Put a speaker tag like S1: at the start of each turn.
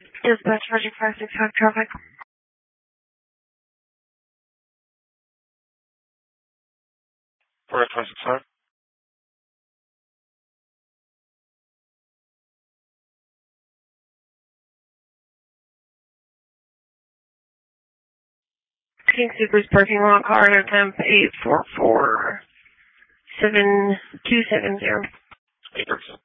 S1: Dispatch Project 565 traffic.
S2: Project 565.
S1: King Supers parking lot car, temp 844-7270.
S2: 837.